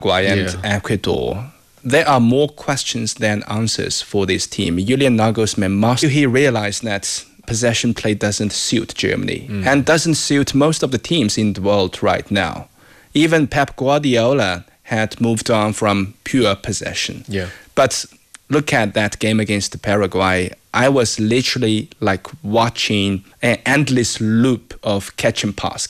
Paraguay and Ecuador. There are more questions than answers for this team. Julian Nagelsmann he realized that possession play doesn't suit Germany and doesn't suit most of the teams in the world right now. Even Pep Guardiola had moved on from pure possession. But look at that game against Paraguay. I was literally like watching an endless loop of catch and pass.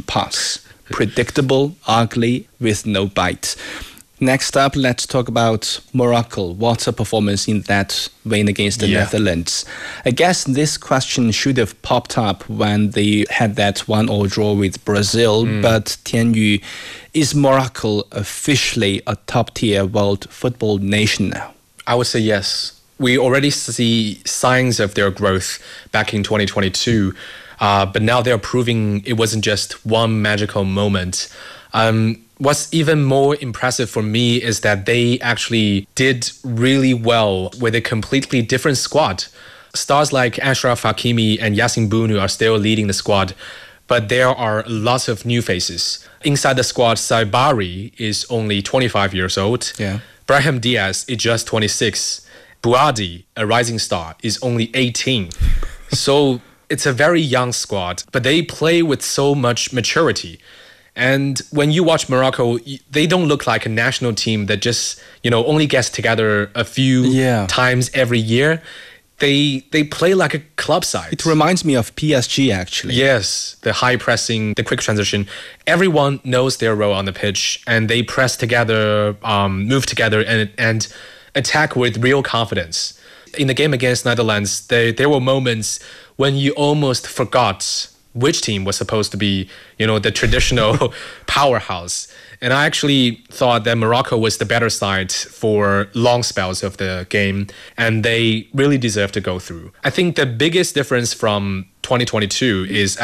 Predictable, ugly, with no bite. Next up, let's talk about Morocco. What's a performance in that win against the Netherlands? I guess this question should have popped up when they had that 1-1 draw with Brazil. But Tianyu, is Morocco officially a top-tier world football nation now? I would say yes. We already see signs of their growth back in 2022. But now they're proving it wasn't just one magical moment. What's even more impressive for me is that they actually did really well with a completely different squad. Stars like Achraf Hakimi and Yassine Bounou are still leading the squad, but there are lots of new faces. Inside the squad, Saibari is only 25 years old. Brahim Diaz is just 26. Bouadi, a rising star, is only 18. So it's a very young squad, but they play with so much maturity. And when you watch Morocco, they don't look like a national team that just, only gets together a few times every year. They play like a club side. It reminds me of PSG, actually. Yes, the high pressing, the quick transition. Everyone knows their role on the pitch, and they press together, move together, and attack with real confidence. In the game against Netherlands, there were moments when you almost forgot which team was supposed to be, the traditional powerhouse. And I actually thought that Morocco was the better side for long spells of the game, and they really deserve to go through. I think the biggest difference from 2022 is